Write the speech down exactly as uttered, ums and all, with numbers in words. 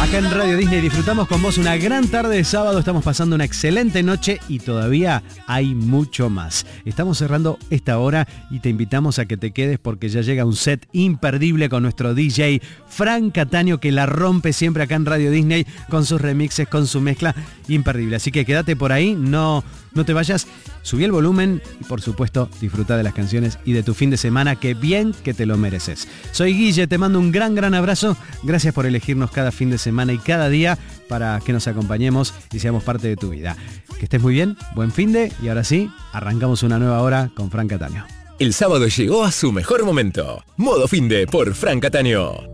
Acá en Radio Disney disfrutamos con vos una gran tarde de sábado, estamos pasando una excelente noche y todavía hay mucho más. Estamos cerrando esta hora y te invitamos a que te quedes porque ya llega un set imperdible con nuestro D J Frank Cataño, que la rompe siempre acá en Radio Disney con sus remixes, con su mezcla imperdible. Así que quédate por ahí, no, no te vayas, subí el volumen y por supuesto disfruta de las canciones y de tu fin de semana, que bien que te lo mereces. Soy Guille, te mando un gran gran abrazo, gracias por elegirnos cada fin de semana y cada día para que nos acompañemos y seamos parte de tu vida. Que estés muy bien, buen fin de, y ahora sí, arrancamos una nueva hora con Frank Cataño. El sábado llegó a su mejor momento. Modo Finde por Frank Cataño.